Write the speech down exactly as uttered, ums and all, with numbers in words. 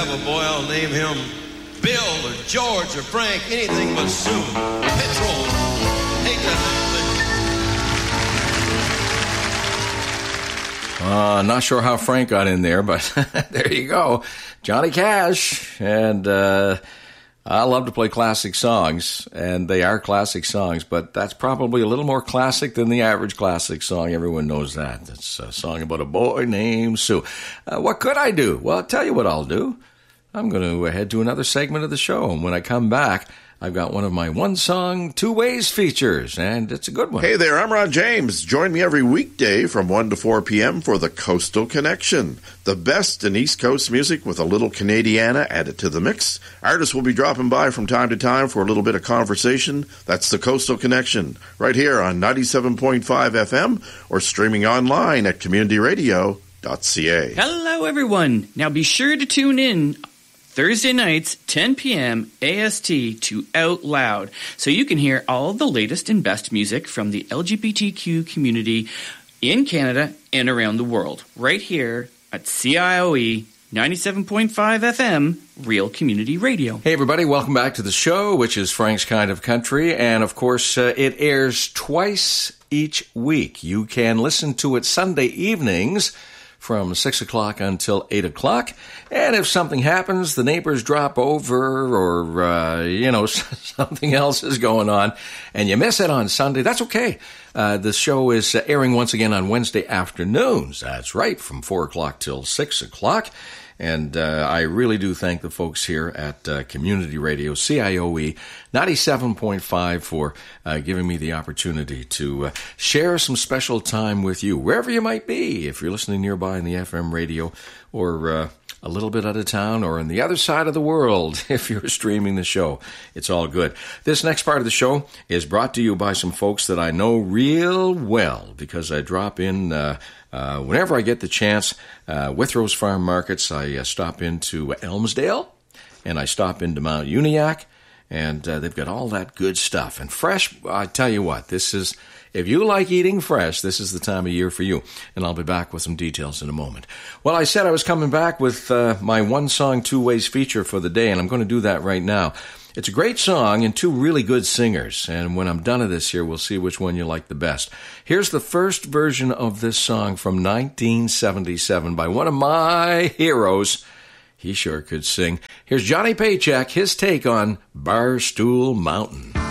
A boy, I'll name him Bill or George or Frank, anything but Sue. Petrol. Hate that. Uh, not sure how Frank got in there, but there you go. Johnny Cash. And uh, I love to play classic songs, and they are classic songs, but that's probably a little more classic than the average classic song. Everyone knows that. It's a song about a boy named Sue. Uh, what could I do? Well, I'll tell you what I'll do. I'm going to head to another segment of the show, and when I come back, I've got one of my one-song, two-ways features, and it's a good one. Hey there, I'm Ron James. Join me every weekday from one to four p.m. for the Coastal Connection, the best in East Coast music with a little Canadiana added to the mix. Artists will be dropping by from time to time for a little bit of conversation. That's the Coastal Connection, right here on ninety-seven point five F M or streaming online at community radio dot c a. Hello, everyone. Now be sure to tune in Thursday nights, ten p.m. A S T to Out Loud, so you can hear all the latest and best music from the L G B T Q community in Canada and around the world, right here at C I O E ninety-seven point five F M, Real Community Radio. Hey, everybody. Welcome back to the show, which is Frank's Kind of Country, and, of course, uh, it airs twice each week. You can listen to it Sunday evenings from six o'clock until eight o'clock. And if something happens, the neighbors drop over or, uh, you know, something else is going on, and you miss it on Sunday, that's okay. Uh, the show is uh, airing once again on Wednesday afternoons. That's right, from four o'clock till six o'clock. And uh, I really do thank the folks here at uh, Community Radio, C I O E ninety-seven point five, for uh, giving me the opportunity to uh, share some special time with you, wherever you might be, if you're listening nearby in the F M radio, or uh, a little bit out of town, or on the other side of the world, if you're streaming the show. It's all good. This next part of the show is brought to you by some folks that I know real well, because I drop in uh, uh, whenever I get the chance. Uh, Withrows Farm Markets, I uh, stop into Elmsdale, and I stop into Mount Uniacke, and uh, they've got all that good stuff. And fresh, I tell you what, this is, if you like eating fresh, this is the time of year for you. And I'll be back with some details in a moment. Well, I said I was coming back with uh, my one-song, two-ways feature for the day, and I'm going to do that right now. It's a great song and two really good singers, and when I'm done with this here, we'll see which one you like the best. Here's the first version of this song from nineteen seventy-seven by one of my heroes. He sure could sing. Here's Johnny Paycheck, his take on Barstool Mountain.